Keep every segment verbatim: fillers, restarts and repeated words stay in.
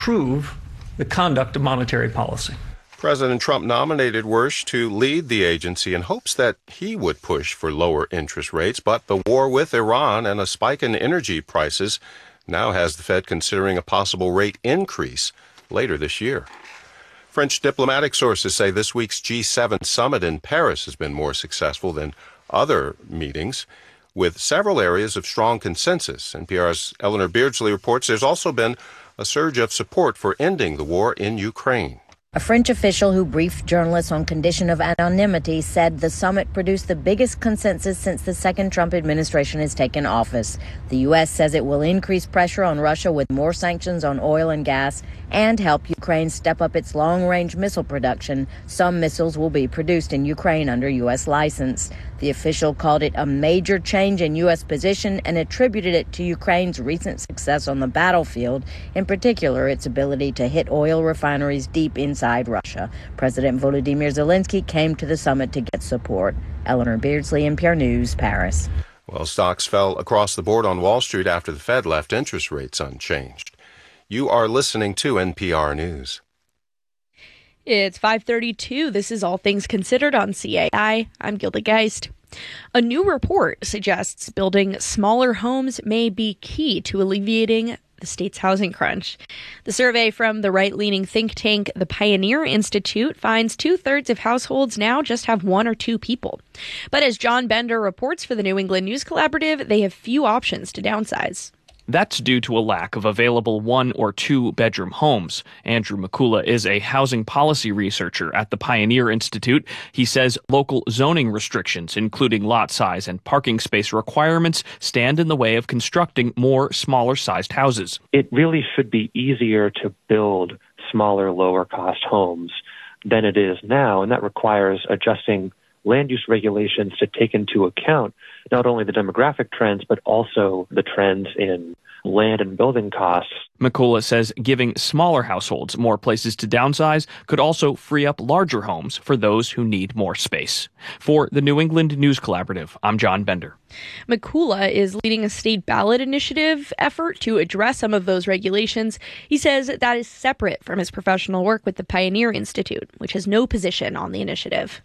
improve the conduct of monetary policy. President Trump nominated Wirsch to lead the agency in hopes that he would push for lower interest rates, but the war with Iran and a spike in energy prices now has the Fed considering a possible rate increase later this year. French diplomatic sources say this week's G seven summit in Paris has been more successful than other meetings, with several areas of strong consensus. N P R's Eleanor Beardsley reports there's also been a surge of support for ending the war in Ukraine. A French official who briefed journalists on condition of anonymity said the summit produced the biggest consensus since the second Trump administration has taken office. The U S says it will increase pressure on Russia with more sanctions on oil and gas and help Ukraine step up its long-range missile production. Some missiles will be produced in Ukraine under U S license. The official called it a major change in U S position and attributed it to Ukraine's recent success on the battlefield, in particular its ability to hit oil refineries deep inside Russia. President Volodymyr Zelensky came to the summit to get support. Eleanor Beardsley, N P R News, Paris. Well, stocks fell across the board on Wall Street after the Fed left interest rates unchanged. You are listening to N P R News. It's five thirty-two. This is All Things Considered on C A I. I'm Gilda Geist. A new report suggests building smaller homes may be key to alleviating the state's housing crunch. The survey from the right-leaning think tank, the Pioneer Institute, finds two-thirds of households now just have one or two people. But as John Bender reports for the New England News Collaborative, they have few options to downsize. That's due to a lack of available one- or two-bedroom homes. Andrew McCullough is a housing policy researcher at the Pioneer Institute. He says local zoning restrictions, including lot size and parking space requirements, stand in the way of constructing more smaller-sized houses. It really should be easier to build smaller, lower-cost homes than it is now, and that requires adjusting land use regulations to take into account not only the demographic trends, but also the trends in land and building costs. McCullough says giving smaller households more places to downsize could also free up larger homes for those who need more space. For the New England News Collaborative, I'm John Bender. McCullough is leading a state ballot initiative effort to address some of those regulations. He says that is separate from his professional work with the Pioneer Institute, which has no position on the initiative.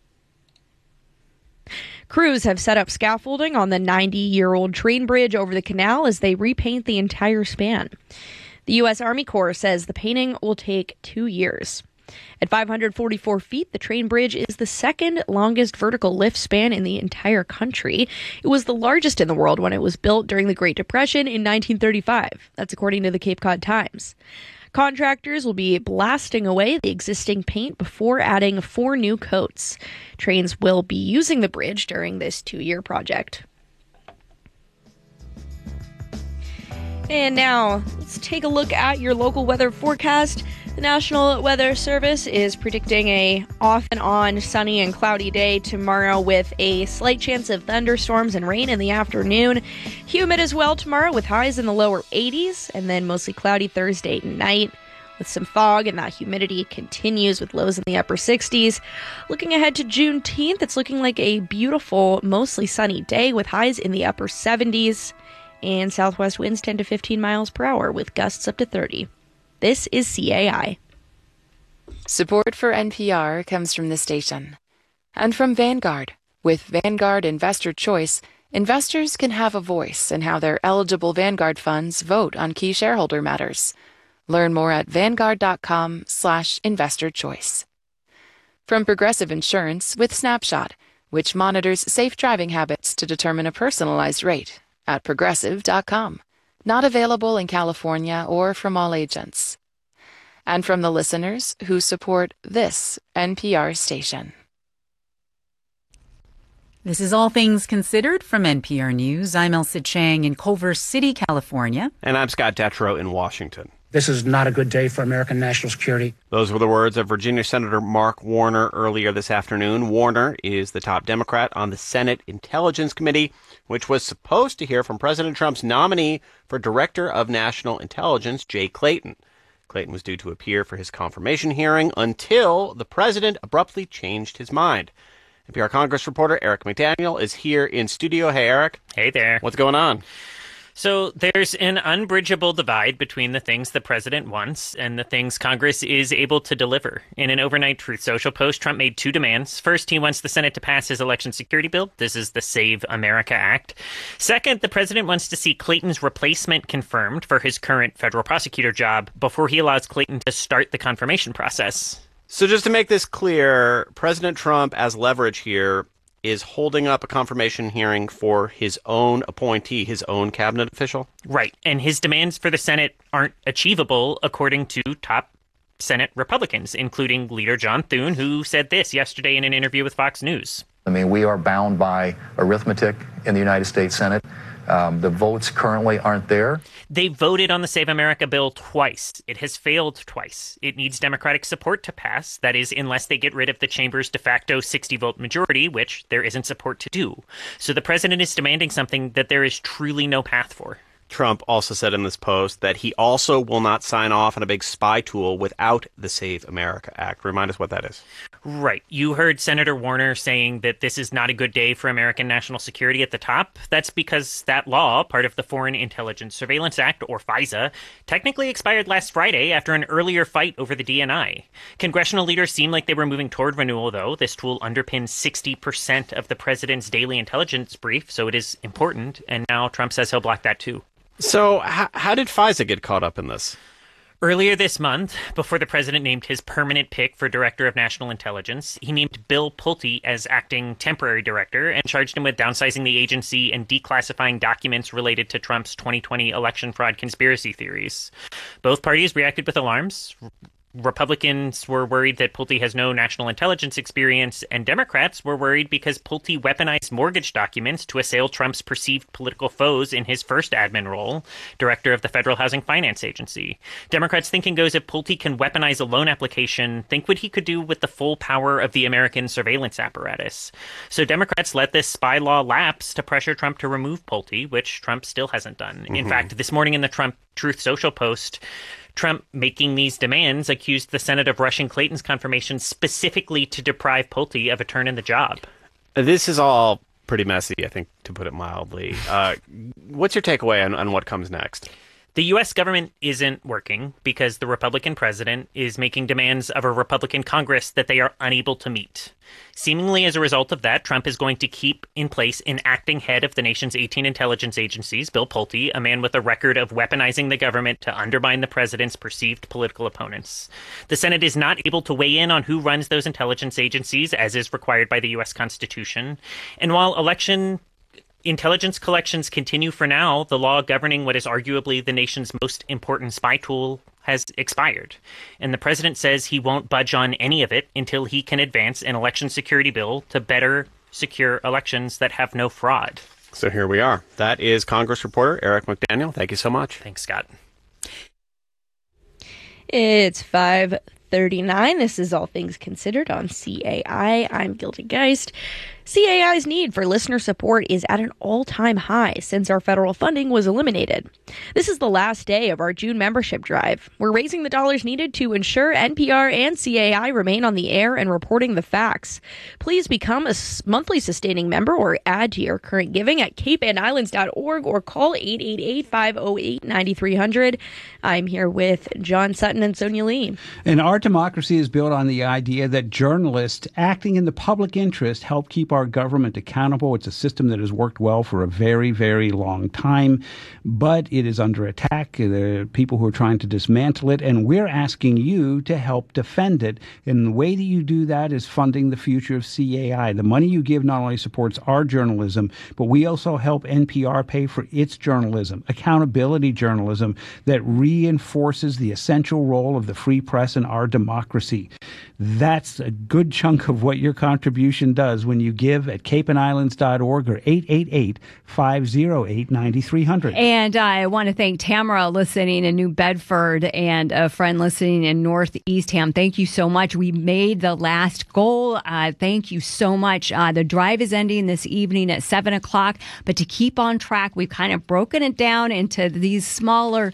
Crews have set up scaffolding on the ninety-year-old train bridge over the canal as they repaint the entire span. The U S Army Corps says the painting will take two years. At five hundred forty-four feet, the train bridge is the second longest vertical lift span in the entire country. It was the largest in the world when it was built during the Great Depression in nineteen thirty-five. That's according to the Cape Cod Times. Contractors will be blasting away the existing paint before adding four new coats. Trains will be using the bridge during this two-year project. And now, let's take a look at your local weather forecast. The National Weather Service is predicting a off and on sunny and cloudy day tomorrow with a slight chance of thunderstorms and rain in the afternoon. Humid as well tomorrow with highs in the lower eighties, and then mostly cloudy Thursday night with some fog, and that humidity continues with lows in the upper sixties. Looking ahead to Juneteenth, it's looking like a beautiful, mostly sunny day with highs in the upper seventies and southwest winds ten to fifteen miles per hour with gusts up to thirty. This is C A I. Support for N P R comes from the station and from Vanguard. With Vanguard Investor Choice, investors can have a voice in how their eligible Vanguard funds vote on key shareholder matters. Learn more at vanguard.com slash investor choice. From Progressive Insurance with Snapshot, which monitors safe driving habits to determine a personalized rate at progressive dot com. Not available in California or from all agents. And from the listeners who support this N P R station. This is All Things Considered from N P R News. I'm Elsa Chang in Culver City, California. And I'm Scott Detrow in Washington. This is not a good day for American national security. Those were the words of Virginia Senator Mark Warner earlier this afternoon. Warner is the top Democrat on the Senate Intelligence Committee, which was supposed to hear from President Trump's nominee for Director of National Intelligence, Jay Clayton. Clayton was due to appear for his confirmation hearing until the president abruptly changed his mind. N P R Congress reporter Eric McDaniel is here in studio. Hey, Eric. Hey there. What's going on? So there's an unbridgeable divide between the things the president wants and the things Congress is able to deliver. In an overnight Truth Social post, Trump made two demands. First, he wants the Senate to pass his election security bill. This is the Save America Act. Second, the president wants to see Clayton's replacement confirmed for his current federal prosecutor job before he allows Clayton to start the confirmation process. So just to make this clear, President Trump, as leverage here, is holding up a confirmation hearing for his own appointee, his own cabinet official? Right. And his demands for the Senate aren't achievable, according to top Senate Republicans, including Leader John Thune, who said this yesterday in an interview with Fox News. I mean, we are bound by arithmetic in the United States Senate. Um, the votes currently aren't there. They voted on the Save America bill twice. It has failed twice. It needs Democratic support to pass. That is, unless they get rid of the chamber's de facto sixty-vote majority, which there isn't support to do. So the president is demanding something that there is truly no path for. Trump also said in this post that he also will not sign off on a big spy tool without the Save America Act. Remind us what that is. Right. You heard Senator Warner saying that this is not a good day for American national security at the top. That's because that law, part of the Foreign Intelligence Surveillance Act, or FISA, technically expired last Friday after an earlier fight over the D N I. Congressional leaders seem like they were moving toward renewal, though. This tool underpins sixty percent of the president's daily intelligence brief, so it is important. And now Trump says he'll block that, too. So how, how did FISA get caught up in this? Earlier this month, before the president named his permanent pick for Director of National Intelligence, he named Bill Pulte as acting temporary director and charged him with downsizing the agency and declassifying documents related to Trump's twenty twenty election fraud conspiracy theories. Both parties reacted with alarms. Republicans were worried that Pulte has no national intelligence experience, and Democrats were worried because Pulte weaponized mortgage documents to assail Trump's perceived political foes in his first admin role, director of the Federal Housing Finance Agency. Democrats' thinking goes, if Pulte can weaponize a loan application, think what he could do with the full power of the American surveillance apparatus. So Democrats let this spy law lapse to pressure Trump to remove Pulte, which Trump still hasn't done. Mm-hmm. In fact, this morning in the Trump Truth Social post, Trump, making these demands, accused the Senate of rushing Clayton's confirmation specifically to deprive Pulte of a turn in the job. This is all pretty messy, I think, to put it mildly. Uh, what's your takeaway on, on what comes next? The U S government isn't working because the Republican president is making demands of a Republican Congress that they are unable to meet. Seemingly as a result of that, Trump is going to keep in place an acting head of the nation's eighteen intelligence agencies, Bill Pulte, a man with a record of weaponizing the government to undermine the president's perceived political opponents. The Senate is not able to weigh in on who runs those intelligence agencies, as is required by the U S Constitution. And while election intelligence collections continue for now, the law governing what is arguably the nation's most important spy tool has expired. And the president says he won't budge on any of it until he can advance an election security bill to better secure elections that have no fraud. So here we are. That is Congress reporter Eric McDaniel. Thank you so much. Thanks, Scott. It's five thirty-nine. This is All Things Considered on C A I. I'm Gilda Geist. C A I's need for listener support is at an all-time high since our federal funding was eliminated. This is the last day of our June membership drive. We're raising the dollars needed to ensure N P R and C A I remain on the air and reporting the facts. Please become a monthly sustaining member or add to your current giving at cape and islands dot org or call eight eight eight, five oh eight, nine three hundred. I'm here with John Sutton and Sonia Lee. And our democracy is built on the idea that journalists acting in the public interest help keep our government accountable. It's a system that has worked well for a very, very long time, but it is under attack. There are people who are trying to dismantle it, and we're asking you to help defend it. And the way that you do that is funding the future of C A I. The money you give not only supports our journalism, but we also help N P R pay for its journalism, accountability journalism that reinforces the essential role of the free press in our democracy. That's a good chunk of what your contribution does when you give at cape and islands dot org or eight eight eight, five oh eight, nine three hundred. And I want to thank Tamara listening in New Bedford and a friend listening in North Eastham. Thank you so much. We made the last goal. Uh, thank you so much. Uh, the drive is ending this evening at seven o'clock, but to keep on track, we've kind of broken it down into these smaller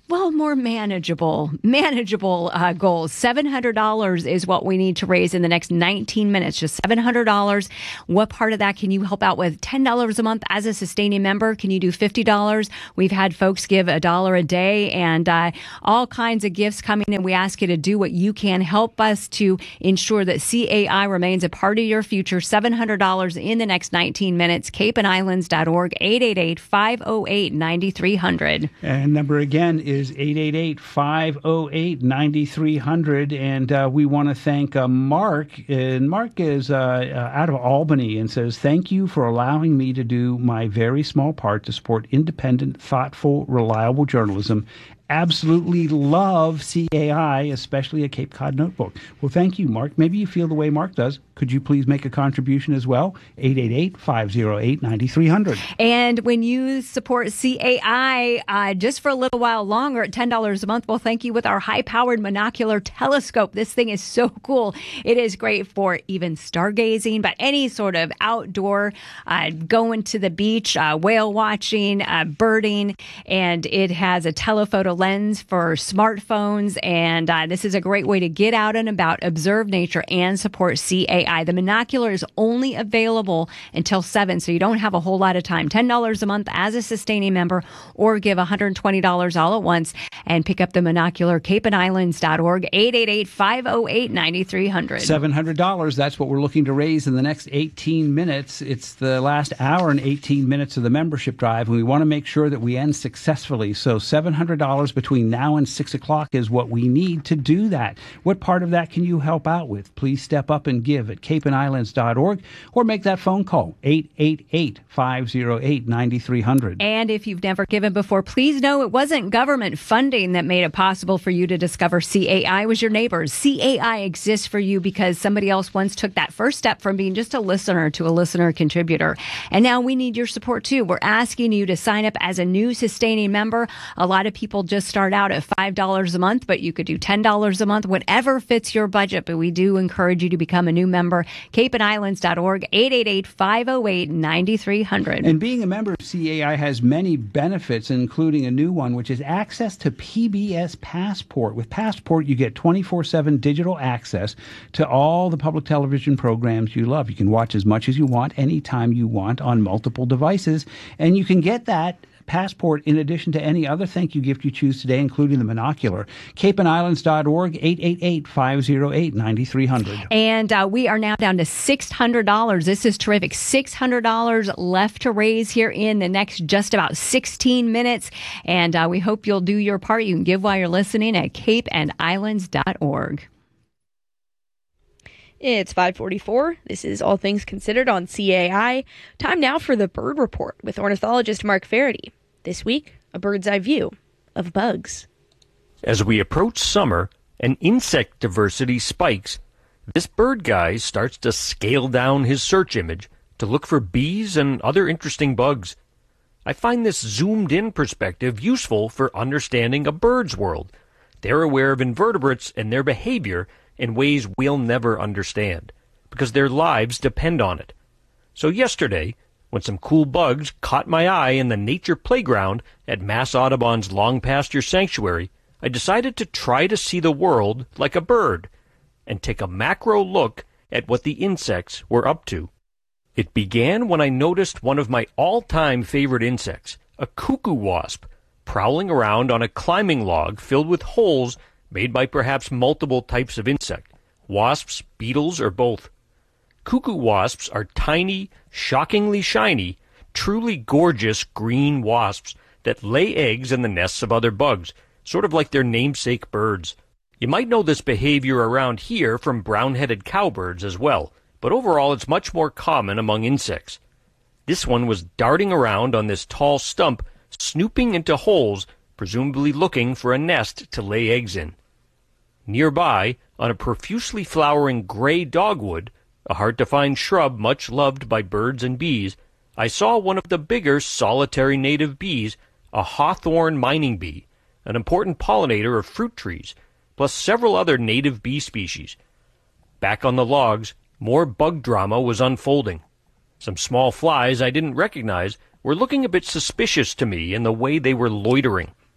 well, more manageable, manageable uh, goals. seven hundred dollars is what we need to raise in the next nineteen minutes, just seven hundred dollars. What part of that can you help out with? ten dollars a month as a sustaining member. Can you do fifty dollars? We've had folks give a dollar a day and uh, all kinds of gifts coming, and we ask you to do what you can. Help us to ensure that C A I remains a part of your future. seven hundred dollars in the next nineteen minutes. cape and islands dot org, eight eight eight, five oh eight, nine three hundred. And number again is is eight eight eight, five oh eight, nine three hundred. And uh, we want to thank uh, Mark. And Mark is uh, uh, out of Albany and says, thank you for allowing me to do my very small part to support independent, thoughtful, reliable journalism. Absolutely love C A I, especially a Cape Cod Notebook. Well, thank you, Mark. Maybe you feel the way Mark does. Could you please make a contribution as well? eight eight eight, five oh eight, nine three hundred. And when you support C A I uh, just for a little while longer at ten dollars a month, well, thank you with our high-powered monocular telescope. This thing is so cool. It is great for even stargazing, but any sort of outdoor, uh, going to the beach, uh, whale watching, uh, birding, and it has a telephoto lens for smartphones, and uh, this is a great way to get out and about, observe nature, and support C A I. The monocular is only available until seven, so you don't have a whole lot of time. ten dollars a month as a sustaining member, or give one hundred twenty dollars all at once and pick up the monocular. cape and islands dot org, eight eight eight, five oh eight, nine three hundred. seven hundred dollars, that's what we're looking to raise in the next eighteen minutes. It's the last hour and eighteen minutes of the membership drive, and we want to make sure that we end successfully. So seven hundred dollars between now and six o'clock is what we need to do that. What part of that can you help out with? Please step up and give at cape and islands dot org, or make that phone call, eight eight eight, five oh eight, nine three hundred. And if you've never given before, please know it wasn't government funding that made it possible for you to discover C A I. It was your neighbors. C A I exists for you because somebody else once took that first step from being just a listener to a listener contributor. And now we need your support too. We're asking you to sign up as a new sustaining member. A lot of people just start out at five dollars a month, but you could do ten dollars a month, whatever fits your budget. But we do encourage you to become a new member. cape and islands dot org, eight eight eight, five oh eight, nine three hundred. And being a member of C A I has many benefits, including a new one, which is access to P B S Passport. With Passport, you get twenty-four seven digital access to all the public television programs you love. You can watch as much as you want, anytime you want, on multiple devices, and you can get that Passport in addition to any other thank you gift you choose today, including the monocular. cape and islands dot org, eight eight eight, five oh eight, nine three hundred. And uh, we are now down to six hundred dollars. This is terrific. six hundred dollars left to raise here in the next just about sixteen minutes. And uh, we hope you'll do your part. You can give while you're listening at cape and islands dot org. It's five forty-four. This is All Things Considered on C A I. Time now for the Bird Report with ornithologist Mark Faraday. This week, a bird's eye view of bugs. As we approach summer and insect diversity spikes, this bird guy starts to scale down his search image to look for bees and other interesting bugs. I find this zoomed-in perspective useful for understanding a bird's world. They're aware of invertebrates and their behavior in ways we'll never understand, because their lives depend on it. So yesterday, when some cool bugs caught my eye in the nature playground at Mass Audubon's Long Pasture Sanctuary, I decided to try to see the world like a bird and take a macro look at what the insects were up to. It began when I noticed one of my all-time favorite insects, a cuckoo wasp, prowling around on a climbing log filled with holes made by perhaps multiple types of insect, wasps, beetles, or both. Cuckoo wasps are tiny, shockingly shiny, truly gorgeous green wasps that lay eggs in the nests of other bugs, sort of like their namesake birds. You might know this behavior around here from brown-headed cowbirds as well, but overall it's much more common among insects. This one was darting around on this tall stump, snooping into holes, presumably looking for a nest to lay eggs in. Nearby, on a profusely flowering gray dogwood, a hard-to-find shrub much loved by birds and bees, I saw one of the bigger solitary native bees, a hawthorn mining bee, an important pollinator of fruit trees, plus several other native bee species. Back on the logs, more bug drama was unfolding. Some small flies I didn't recognize were looking a bit suspicious to me in the way they were loitering.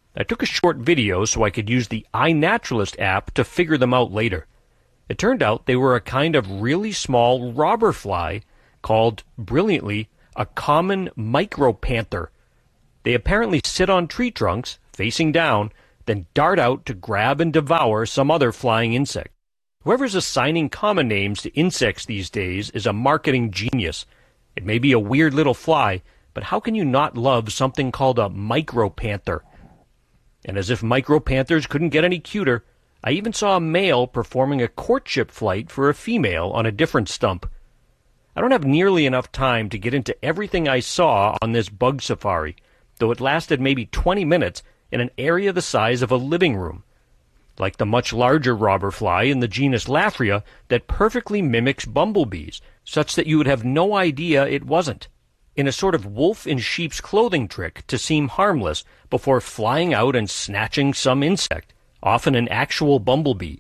I took a short video so I could use the iNaturalist app to figure them out later. It turned out they were a kind of really small robber fly called, brilliantly, a common micropanther. They apparently sit on tree trunks, facing down, then dart out to grab and devour some other flying insect. Whoever's assigning common names to insects these days is a marketing genius. It may be a weird little fly, but how can you not love something called a micropanther? And as if micropanthers couldn't get any cuter, I even saw a male performing a courtship flight for a female on a different stump. I don't have nearly enough time to get into everything I saw on this bug safari, though it lasted maybe twenty minutes in an area the size of a living room. Like the much larger robber fly in the genus Laphria that perfectly mimics bumblebees, such that you would have no idea it wasn't, in a sort of wolf in sheep's clothing trick to seem harmless before flying out and snatching some insect, often an actual bumblebee.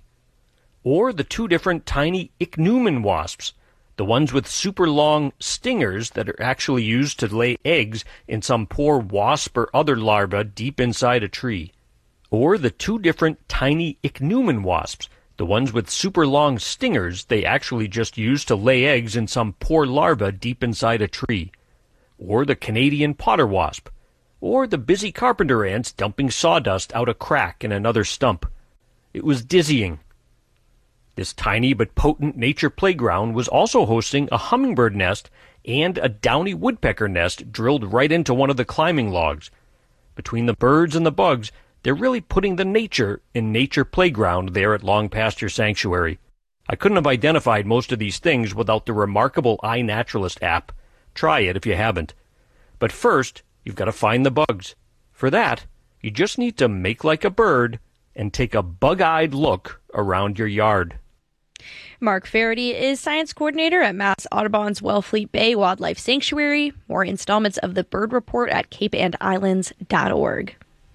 Or the two different tiny ichneumon wasps, the ones with super long stingers that are actually used to lay eggs in some poor wasp or other larva deep inside a tree. Or the two different tiny ichneumon wasps, the ones with super long stingers they actually just use to lay eggs in some poor larva deep inside a tree. Or the Canadian potter wasp. Or the busy carpenter ants dumping sawdust out a crack in another stump. It was dizzying. This tiny but potent nature playground was also hosting a hummingbird nest and a downy woodpecker nest drilled right into one of the climbing logs. Between the birds and the bugs, they're really putting the nature in nature playground there at Long Pasture Sanctuary. I couldn't have identified most of these things without the remarkable iNaturalist app. Try it if you haven't. But first, you've got to find the bugs. For that, you just need to make like a bird and take a bug-eyed look around your yard. Mark Faraday is science coordinator at Mass Audubon's Wellfleet Bay Wildlife Sanctuary. More installments of the Bird Report at cape and islands dot org.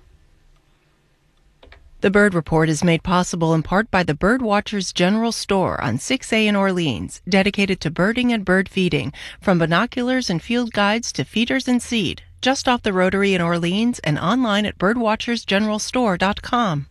The Bird Report is made possible in part by the Birdwatchers General Store on six A in Orleans, dedicated to birding and bird feeding, from binoculars and field guides to feeders and seed, just off the Rotary in Orleans and online at birdwatchers general store dot com.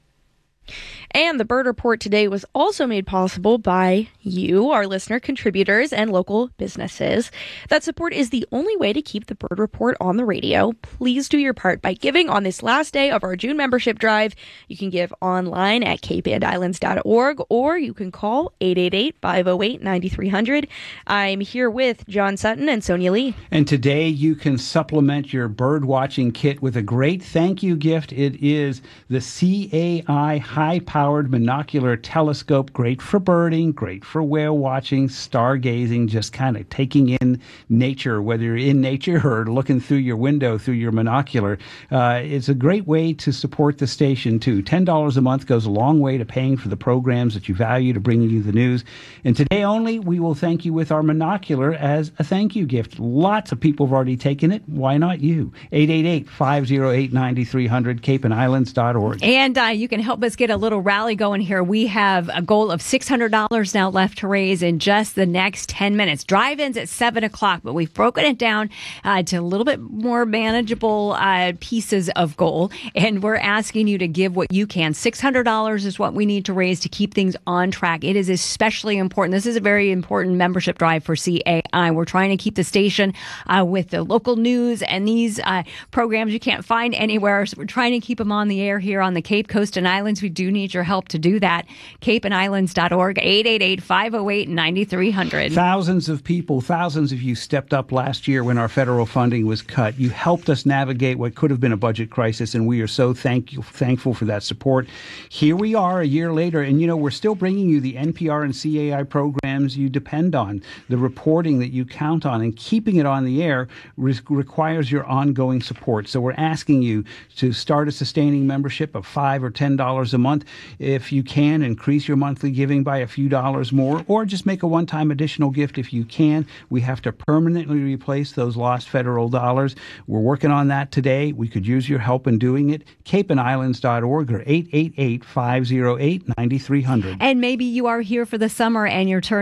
And the Bird Report today was also made possible by you, our listener contributors, and local businesses. That support is the only way to keep the Bird Report on the radio. Please do your part by giving on this last day of our June membership drive. You can give online at cape and islands dot org, or you can call eight eight eight, five oh eight, nine three hundred. I'm here with John Sutton and Sonia Lee. And today you can supplement your bird watching kit with a great thank you gift. It is the C A I high-powered monocular telescope, great for birding, great for whale watching, stargazing, just kind of taking in nature, whether you're in nature or looking through your window through your monocular. Uh, it's a great way to support the station, too. ten dollars a month goes a long way to paying for the programs that you value, to bringing you the news. And today only, we will thank you with our monocular as a thank you gift. Lots of people have already taken it. Why not you? eight eight eight, five oh eight, nine three hundred, cape and islands dot org. And uh, you can help us get a little rally going here. We have a goal of six hundred dollars now left to raise in just the next ten minutes. Drive-ins at seven o'clock, but we've broken it down uh, to a little bit more manageable uh, pieces of goal, and we're asking you to give what you can. six hundred dollars is what we need to raise to keep things on track. It is especially important. This is a very important membership drive for C A I. We're trying to keep the station uh, with the local news and these uh, programs you can't find anywhere, so we're trying to keep them on the air here on the Cape Coast and Islands. We do need your help to do that. cape and islands dot org, eight eight eight, five oh eight, nine three hundred. Thousands of people, thousands of you stepped up last year when our federal funding was cut. You helped us navigate what could have been a budget crisis, and we are so thank you, thankful for that support. Here we are a year later, and you know, we're still bringing you the N P R and C A I programs you depend on, the reporting that you count on, and keeping it on the air re- requires your ongoing support. So we're asking you to start a sustaining membership of five or ten dollars a month. If you can, increase your monthly giving by a few dollars more, or just make a one-time additional gift if you can. We have to permanently replace those lost federal dollars. We're working on that today. We could use your help in doing it. cape and islands dot org or eight eight eight, five oh eight, nine three hundred. And maybe you are here for the summer and you're turning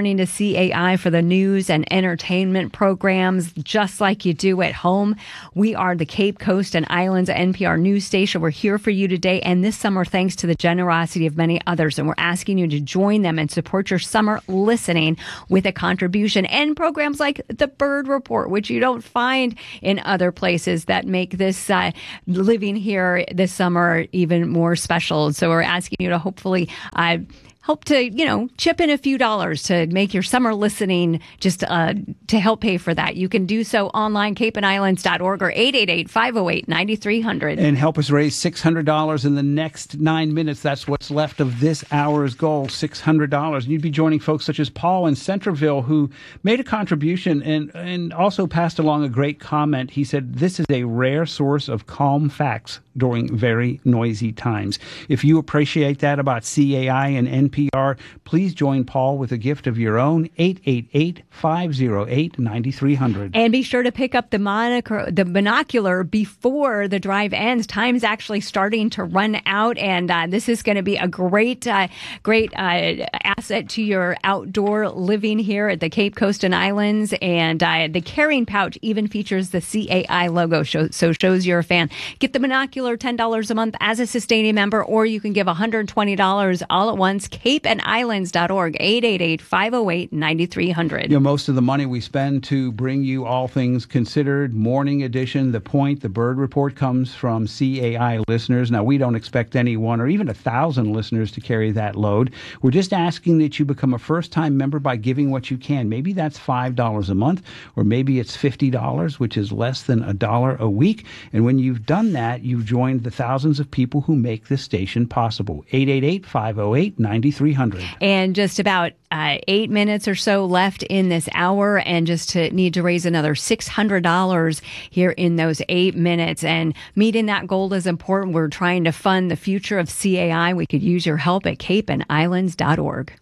turning to C A I for the news and entertainment programs, just like you do at home. We are the Cape Coast and Islands N P R news station. We're here for you today and this summer, thanks to the generosity of many others. And we're asking you to join them and support your summer listening with a contribution and programs like the Bird Report, which you don't find in other places, that make this uh, living here this summer even more special. So we're asking you to hopefully uh, help to, you know, chip in a few dollars to make your summer listening just uh, to help pay for that. You can do so online, cape and islands dot org or eight eight eight, five oh eight, nine three hundred. And help us raise six hundred dollars in the next nine minutes. That's what's left of this hour's goal, six hundred dollars. And you'd be joining folks such as Paul in Centerville, who made a contribution and, and also passed along a great comment. He said, this is a rare source of calm facts during very noisy times. If you appreciate that about C A I and N P R, please join Paul with a gift of your own, eight eight eight, five oh eight, nine three hundred. And be sure to pick up the moniker, the binocular before the drive ends. Time's actually starting to run out, and uh, this is going to be a great, uh, great uh, asset to your outdoor living here at the Cape Coast and Islands. And uh, the carrying pouch even features the C A I logo, so, so shows you're a fan. Get the binocular, ten dollars a month as a sustaining member, or you can give one hundred twenty dollars all at once. cape and islands dot org, eight eight eight, five oh eight, nine three hundred. You know, most of the money we spend to bring you All Things Considered, Morning Edition, The Point, The Bird Report, comes from C A I listeners. Now, we don't expect any one or even a thousand listeners to carry that load. We're just asking that you become a first-time member by giving what you can. Maybe that's five dollars a month, or maybe it's fifty dollars, which is less than a dollar a week. And when you've done that, you've joined the thousands of people who make this station possible. eight eight eight, five oh eight, nine three hundred. And just about uh, eight minutes or so left in this hour, and just to need to raise another six hundred dollars here in those eight minutes. And meeting that goal is important. We're trying to fund the future of C A I. We could use your help at cape and islands dot org.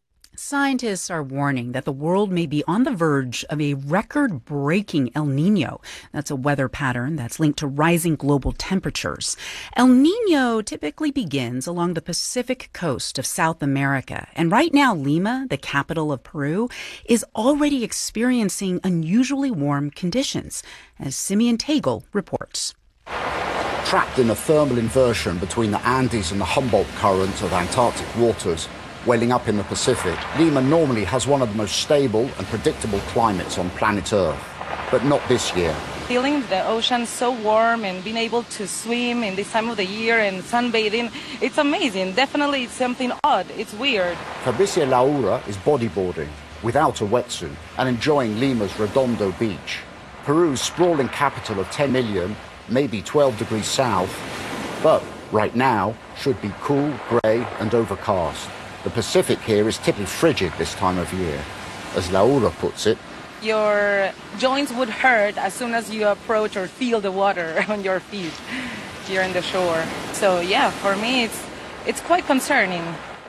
Scientists are warning that the world may be on the verge of a record-breaking El Nino. That's a weather pattern that's linked to rising global temperatures. El Nino typically begins along the Pacific coast of South America. And right now, Lima, the capital of Peru, is already experiencing unusually warm conditions, as Simeon Tagle reports. Trapped in a thermal inversion between the Andes and the Humboldt Current of Antarctic waters, welling up in the Pacific, Lima normally has one of the most stable and predictable climates on planet Earth, but not this year. Feeling the ocean so warm and being able to swim in this time of the year and sunbathing, it's amazing. Definitely it's something odd. It's weird. Fabricia Laura is bodyboarding without a wetsuit and enjoying Lima's Redondo beach. Peru's sprawling capital of ten million, maybe twelve degrees south, but right now should be cool, grey and overcast. The Pacific here is typically frigid this time of year. As Laura puts it, your joints would hurt as soon as you approach or feel the water on your feet here on the shore. So yeah, for me it's it's quite concerning.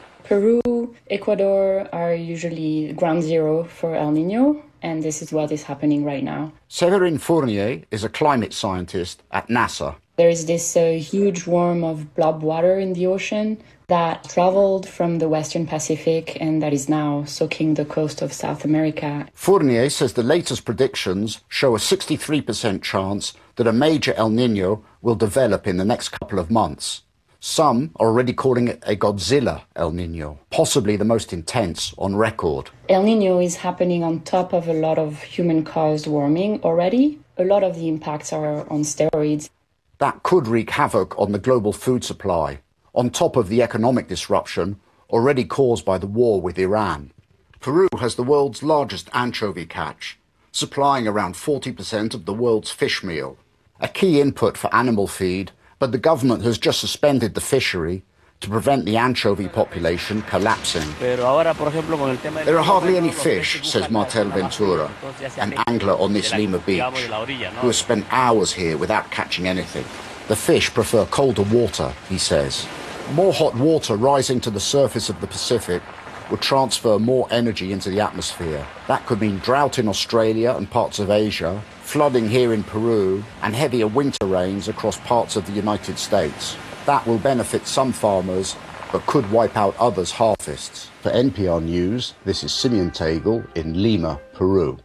Peru, Ecuador are usually ground zero for El Nino, and this is what is happening right now. Severin Fournier is a climate scientist at NASA. There is this uh, huge worm of blob water in the ocean that traveled from the Western Pacific and that is now soaking the coast of South America. Fournier says the latest predictions show a sixty-three percent chance that a major El Nino will develop in the next couple of months. Some are already calling it a Godzilla El Nino, possibly the most intense on record. El Nino is happening on top of a lot of human-caused warming already. A lot of the impacts are on steroids. That could wreak havoc on the global food supply, on top of the economic disruption already caused by the war with Iran. Peru has the world's largest anchovy catch, supplying around forty percent of the world's fish meal, a key input for animal feed, but the government has just suspended the fishery to prevent the anchovy population collapsing. There are hardly any fish, says Martel Ventura, an angler on this Lima beach, who has spent hours here without catching anything. The fish prefer colder water, he says. More hot water rising to the surface of the Pacific would transfer more energy into the atmosphere. That could mean drought in Australia and parts of Asia, flooding here in Peru, and heavier winter rains across parts of the United States. That will benefit some farmers, but could wipe out others' harvests. For N P R News, this is Simeon Tagle in Lima, Peru.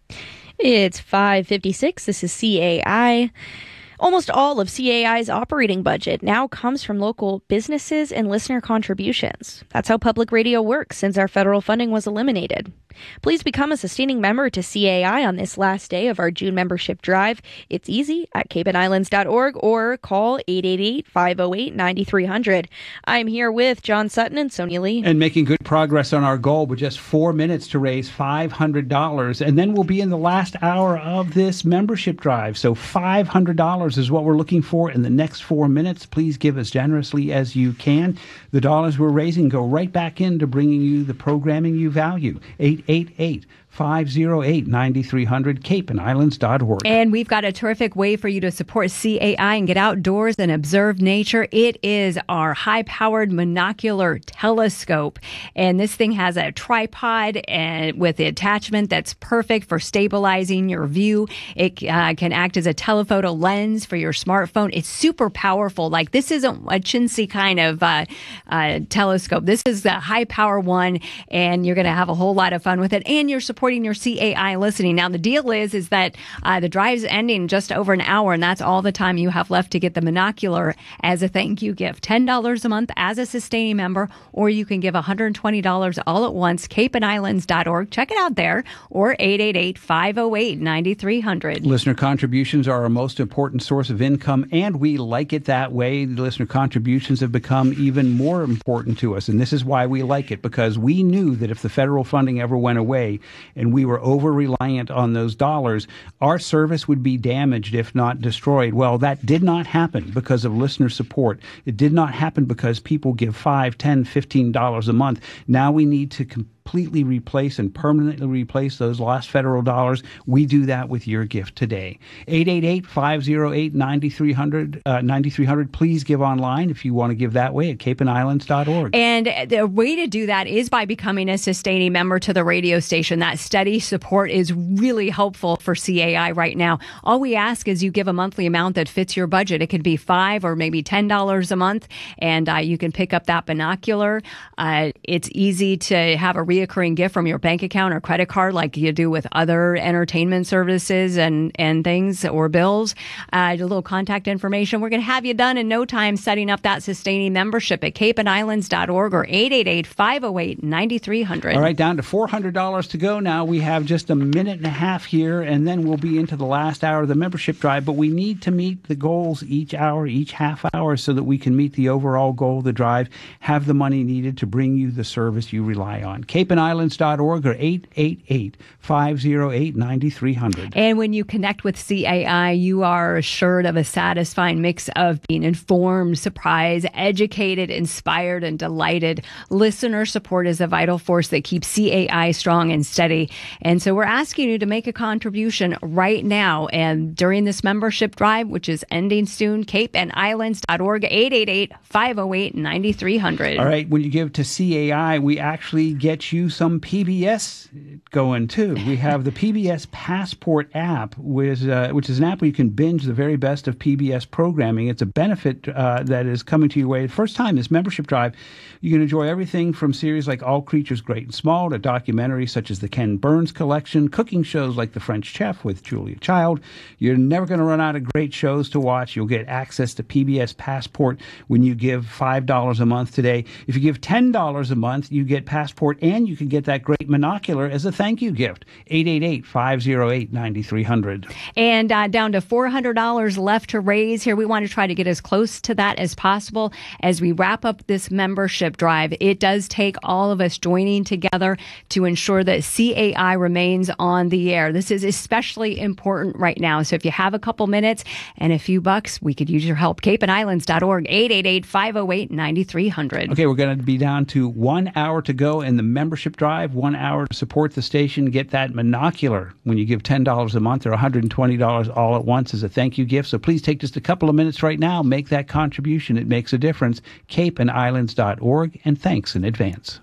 It's five fifty-six. This is C A I. Almost all of C A I's operating budget now comes from local businesses and listener contributions. That's how public radio works since our federal funding was eliminated. Please become a sustaining member to C A I on this last day of our June membership drive. It's easy at cape and islands dot org or call eight eight eight, five oh eight, nine three hundred. I'm here with John Sutton and Sonia Lee. And making good progress on our goal with just four minutes to raise five hundred dollars. And then we'll be in the last hour of this membership drive. So five hundred dollars is what we're looking for in the next four minutes. Please give as generously as you can. The dollars we're raising go right back into bringing you the programming you value. eight eight eight, five oh eight, nine three hundred, cape and islands dot org. And we've got a terrific way for you to support C A I and get outdoors and observe nature. It is our high-powered monocular telescope. And this thing has a tripod and with the attachment that's perfect for stabilizing your view. It uh, can act as a telephoto lens for your smartphone. It's super powerful. Like, this isn't a chintzy kind of uh, uh, telescope. This is the high-power one, and you're going to have a whole lot of fun with it. And you're supporting your C A I listening. Now, the deal is, is that uh, the drive's ending just over an hour, and that's all the time you have left to get the monocular as a thank you gift. ten dollars a month as a sustaining member, or you can give one hundred twenty dollars all at once, cape and islands dot org. Check it out there, or eight eight eight, five oh eight, nine three hundred. Listener contributions are our most important source of income, and we like it that way. The listener contributions have become even more important to us, and this is why we like it, because we knew that if the federal funding ever went away and we were over-reliant on those dollars, our service would be damaged, if not destroyed. Well, that did not happen because of listener support. It did not happen because people give five, ten, fifteen dollars a month. Now we need to completely replace and permanently replace those lost federal dollars. We do that with your gift today. eight eight eight, five oh eight, nine three hundred. Uh, nine three hundred. Please give online if you want to give that way at cape and islands dot org. And the way to do that is by becoming a sustaining member to the radio station. That steady support is really helpful for C A I right now. All we ask is you give a monthly amount that fits your budget. It could be five or maybe ten dollars a month, and uh, you can pick up that binocular. Uh, it's easy to have a reoccurring gift from your bank account or credit card like you do with other entertainment services and, and things or bills. Uh, a little contact information. We're going to have you done in no time setting up that sustaining membership at cape and islands dot org or eight eight eight, five oh eight, nine three hundred. All right, down to four hundred dollars to go now. We have just a minute and a half here, and then we'll be into the last hour of the membership drive. But we need to meet the goals each hour, each half hour, so that we can meet the overall goal of the drive, have the money needed to bring you the service you rely on. cape and islands dot org or eight eight eight, five oh eight, nine three hundred. And when you connect with C A I, you are assured of a satisfying mix of being informed, surprised, educated, inspired, and delighted. Listener support is a vital force that keeps C A I strong and steady. And so we're asking you to make a contribution right now. And during this membership drive, which is ending soon, cape and islands dot org, eight eight eight, five oh eight, nine three hundred. All right, when you give to C A I, we actually get you some P B S going too. We have the P B S Passport app, which, uh, which is an app where you can binge the very best of P B S programming. It's a benefit uh, that is coming to your way. The first time this membership drive, you can enjoy everything from series like All Creatures Great and Small to documentaries such as the Ken Burns Collection, cooking shows like The French Chef with Julia Child. You're never going to run out of great shows to watch. You'll get access to P B S Passport when you give five dollars a month today. If you give ten dollars a month, you get Passport, and you can get that great monocular as a thank you gift. eight eight eight, five oh eight, nine three hundred. And uh, down to four hundred dollars left to raise here. We want to try to get as close to that as possible as we wrap up this membership drive. It does take all of us joining together to ensure that C A I remains on the air. This is especially important right now. So if you have a couple minutes and a few bucks, we could use your help. cape and islands dot org, eight eight eight, five oh eight, nine three hundred. Okay, we're going to be down to one hour to go in the membership drive, one hour to support the station. Get that monocular when you give ten dollars a month or one hundred twenty dollars all at once as a thank you gift. So please take just a couple of minutes right now. Make that contribution. It makes a difference. cape and islands dot org, and thanks in advance.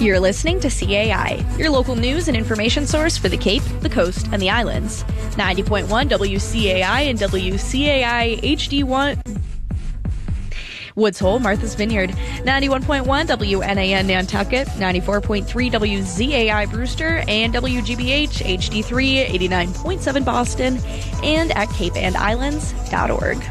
You're listening to C A I, your local news and information source for the Cape, the Coast, and the islands. ninety point one W C A I and W C A I H D one Woods Hole, Martha's Vineyard, ninety-one point one W N A N Nantucket, ninety-four point three W Z A I Brewster, and W G B H H D three, eighty-nine point seven Boston, and at cape and islands dot org.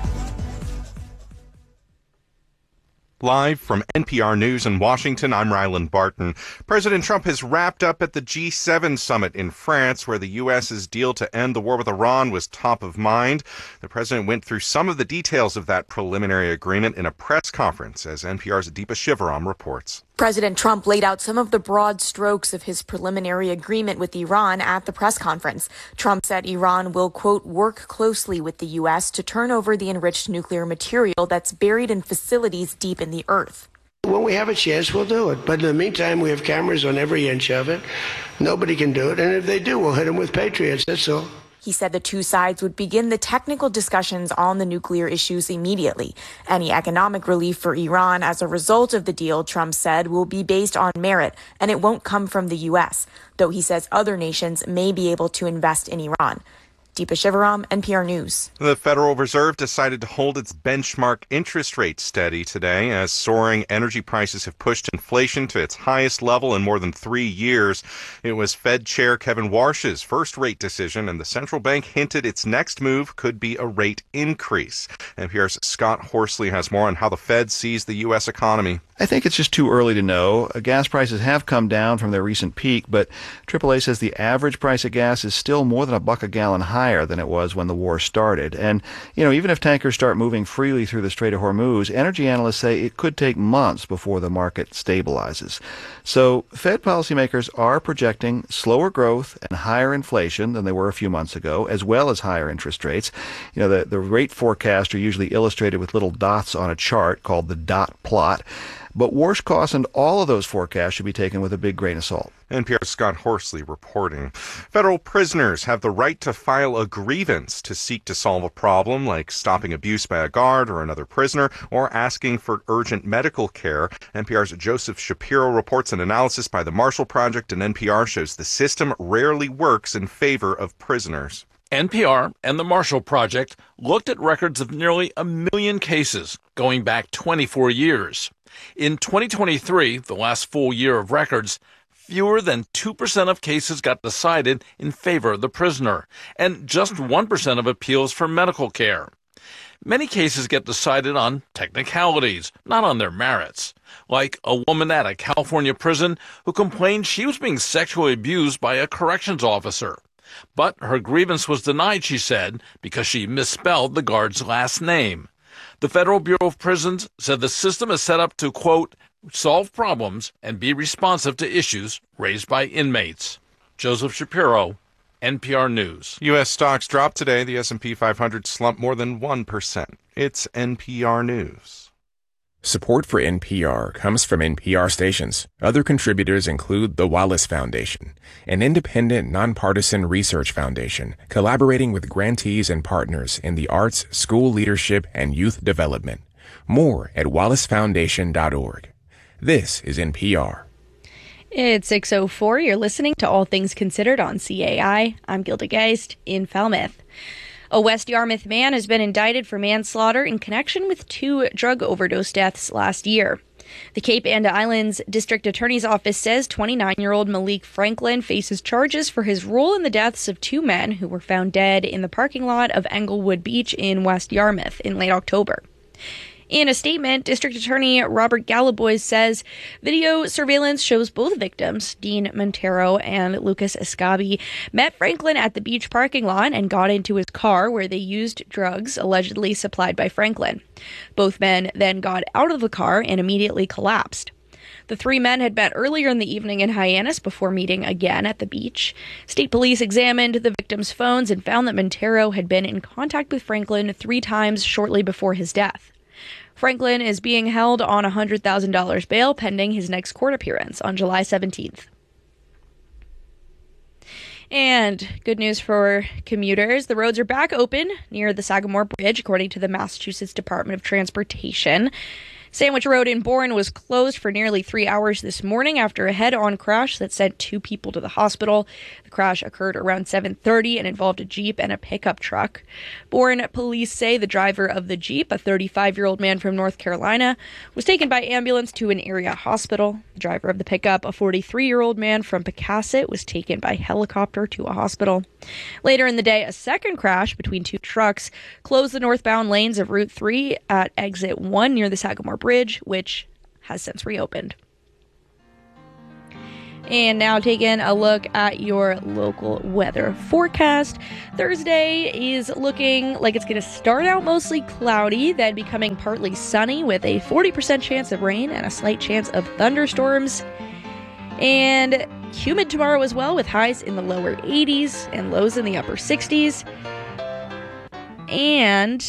Live from N P R News in Washington, I'm Ryland Barton. President Trump has wrapped up at the G seven summit in France, where the U S's deal to end the war with Iran was top of mind. The president went through some of the details of that preliminary agreement in a press conference, as N P R's Deepa Shivaram reports. President Trump laid out some of the broad strokes of his preliminary agreement with Iran at the press conference. Trump said Iran will, quote, work closely with the U S to turn over the enriched nuclear material that's buried in facilities deep in the earth. When we have a chance, we'll do it. But in the meantime, we have cameras on every inch of it. Nobody can do it. And if they do, we'll hit them with Patriots. That's all. He said the two sides would begin the technical discussions on the nuclear issues immediately. Any economic relief for Iran as a result of the deal, Trump said, will be based on merit, and it won't come from the U S, though he says other nations may be able to invest in Iran. Deepa Shivaram, N P R News. The Federal Reserve decided to hold its benchmark interest rate steady today as soaring energy prices have pushed inflation to its highest level in more than three years. It was Fed Chair Kevin Warsh's first rate decision, and the central bank hinted its next move could be a rate increase. N P R's Scott Horsley has more on how the Fed sees the U S economy. I think it's just too early to know. Gas prices have come down from their recent peak, but triple A says the average price of gas is still more than a buck a gallon higher than it was when the war started. And, you know, even if tankers start moving freely through the Strait of Hormuz, energy analysts say it could take months before the market stabilizes. So Fed policymakers are projecting slower growth and higher inflation than they were a few months ago, as well as higher interest rates. You know, the, the rate forecasts are usually illustrated with little dots on a chart called the dot plot. But Warsh cautioned all of those forecasts should be taken with a big grain of salt. N P R's Scott Horsley reporting. Federal prisoners have the right to file a grievance to seek to solve a problem like stopping abuse by a guard or another prisoner or asking for urgent medical care. N P R's Joseph Shapiro reports an analysis by the Marshall Project, and N P R shows the system rarely works in favor of prisoners. N P R and the Marshall Project looked at records of nearly a million cases going back twenty-four years. In twenty twenty-three, the last full year of records, fewer than two percent of cases got decided in favor of the prisoner, and just one percent of appeals for medical care. Many cases get decided on technicalities, not on their merits, like a woman at a California prison who complained she was being sexually abused by a corrections officer. But her grievance was denied, she said, because she misspelled the guard's last name. The Federal Bureau of Prisons said the system is set up to, quote, solve problems and be responsive to issues raised by inmates. Joseph Shapiro, N P R News. U S stocks dropped today. The S and P five hundred slumped more than one percent. It's N P R News. Support for N P R comes from N P R stations. Other contributors include the Wallace Foundation, an independent, nonpartisan research foundation collaborating with grantees and partners in the arts, school leadership, and youth development. More at wallace foundation dot org. This is N P R. It's six oh four. You're listening to All Things Considered on C A I. I'm Gilda Geist in Falmouth. A West Yarmouth man has been indicted for manslaughter in connection with two drug overdose deaths last year. The Cape and Islands District Attorney's Office says twenty-nine-year-old Malik Franklin faces charges for his role in the deaths of two men who were found dead in the parking lot of Englewood Beach in West Yarmouth in late October. In a statement, District Attorney Robert Gallibois says video surveillance shows both victims, Dean Montero and Lucas Escabi, met Franklin at the beach parking lot and got into his car where they used drugs allegedly supplied by Franklin. Both men then got out of the car and immediately collapsed. The three men had met earlier in the evening in Hyannis before meeting again at the beach. State police examined the victims' phones and found that Montero had been in contact with Franklin three times shortly before his death. Franklin is being held on one hundred thousand dollars bail pending his next court appearance on July seventeenth. And good news for commuters. The roads are back open near the Sagamore Bridge, according to the Massachusetts Department of Transportation. Sandwich Road in Bourne was closed for nearly three hours this morning after a head-on crash that sent two people to the hospital. The crash occurred around seven thirty and involved a Jeep and a pickup truck. Bourne police say the driver of the Jeep, a thirty-five-year-old man from North Carolina, was taken by ambulance to an area hospital. The driver of the pickup, a forty-three-year-old man from Pecasset, was taken by helicopter to a hospital. Later in the day, a second crash between two trucks closed the northbound lanes of Route three at exit one near the Sagamore Bridge, which has since reopened. And now taking a look at your local weather forecast. Thursday is looking like it's going to start out mostly cloudy, then becoming partly sunny with a forty percent chance of rain and a slight chance of thunderstorms. And humid tomorrow as well, with highs in the lower eighties and lows in the upper sixties. And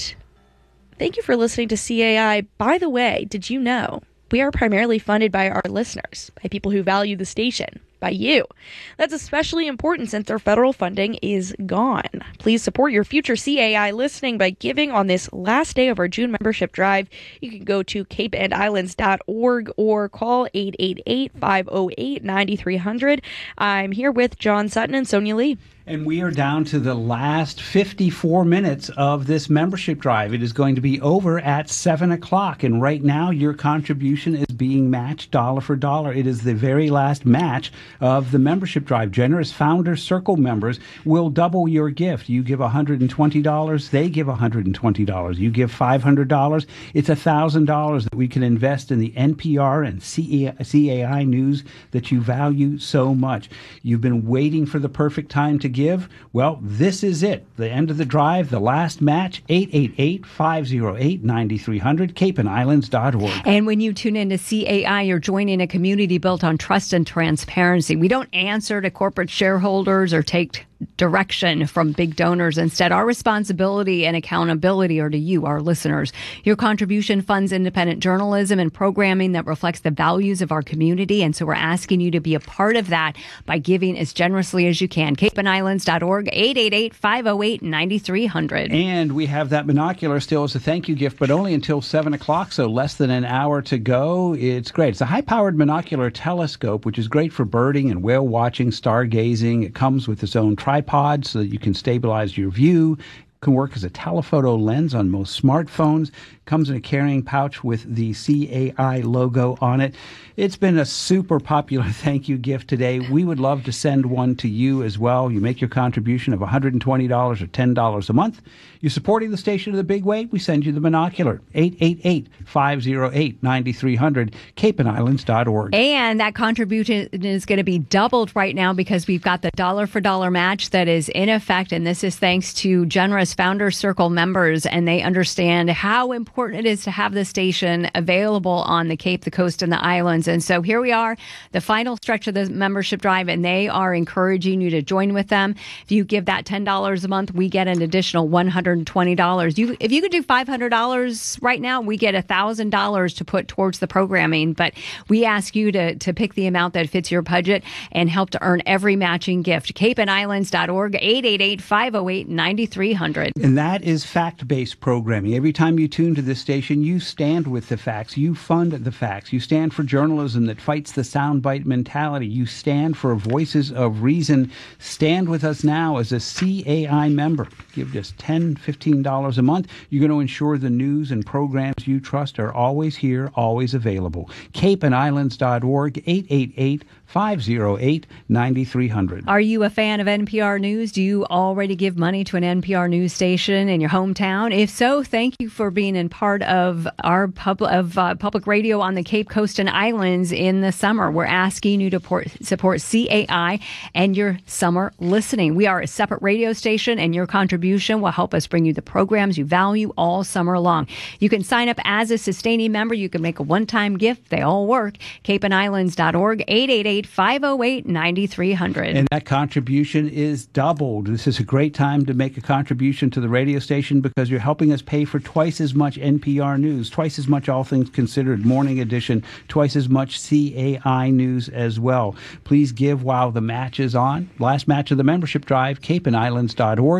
thank you for listening to C A I. By the way, did you know we are primarily funded by our listeners, by people who value the station, by you? That's especially important since our federal funding is gone. Please support your future C A I listening by giving on this last day of our June membership drive. You can go to cape and islands dot org or call eight eight eight, five oh eight, nine three hundred. I'm here with John Sutton and Sonia Lee. And we are down to the last fifty-four minutes of this membership drive. It is going to be over at seven o'clock. And right now, your contribution is being matched dollar for dollar. It is the very last match of the membership drive. Generous Founder Circle members will double your gift. You give one hundred twenty dollars, they give one hundred twenty dollars. You give five hundred dollars, it's one thousand dollars that we can invest in the N P R and C A I news that you value so much. You've been waiting for the perfect time to give. Well, this is it. The end of the drive, the last match, eight eight eight, five oh eight, nine three hundred, cape and islands dot org. And when you tune into C A I, you're joining a community built on trust and transparency. We don't answer to corporate shareholders or take direction from big donors. Instead, our responsibility and accountability are to you, our listeners. Your contribution funds independent journalism and programming that reflects the values of our community. And so we're asking you to be a part of that by giving as generously as you can. cape and islands dot org, eight eight eight, five oh eight, nine three hundred. And we have that binocular still as a thank you gift, but only until seven o'clock, so less than an hour to go. It's great. It's a high-powered binocular telescope, which is great for birding and whale watching, stargazing. It comes with its own tripod so that you can stabilize your view. It can work as a telephoto lens on most smartphones. Comes in a carrying pouch with the C A I logo on it. It's been a super popular thank you gift today. We would love to send one to you as well. You make your contribution of one hundred twenty dollars or ten dollars a month. You're supporting the station of the big way. We send you the binocular. eight eight eight, five oh eight, nine three hundred, cape and islands dot org. And that contribution is going to be doubled right now because we've got the dollar for dollar match that is in effect. And this is thanks to generous Founder Circle members. And they understand how important it is to have the station available on the Cape, the coast, and the islands. And so here we are, the final stretch of the membership drive, and they are encouraging you to join with them. If you give that ten dollars a month, we get an additional one hundred twenty dollars. You, if you could do five hundred dollars right now, we get one thousand dollars to put towards the programming. But we ask you to, to pick the amount that fits your budget and help to earn every matching gift. cape and islands dot org, eight eight eight, five oh eight, nine three hundred. And that is fact-based programming. Every time you tune to this station, you stand with the facts. You fund the facts. You stand for journalism that fights the soundbite mentality. You stand for voices of reason. Stand with us now as a C A I member. Give just ten dollars, fifteen dollars a month. You're going to ensure the news and programs you trust are always here, always available. cape and islands dot org, eight eight eight, five oh eight, nine three hundred. Are you a fan of N P R News? Do you already give money to an N P R news station in your hometown? If so, thank you for being in part of our pub- of uh, public radio on the Cape Coast and Islands in the summer. We're asking you to por- support C A I and your summer listening. We are a separate radio station, and your contribution will help us bring you the programs you value all summer long. You can sign up as a sustaining member. You can make a one-time gift. They all work. cape and islands dot org, eight eight eight, five oh eight, nine three hundred. And that contribution is doubled. This is a great time to make a contribution to the radio station because you're helping us pay for twice as much N P R news, twice as much All Things Considered Morning Edition, twice as much C A I news as well. Please give while the match is on. Last match of the membership drive, cape and islands dot org,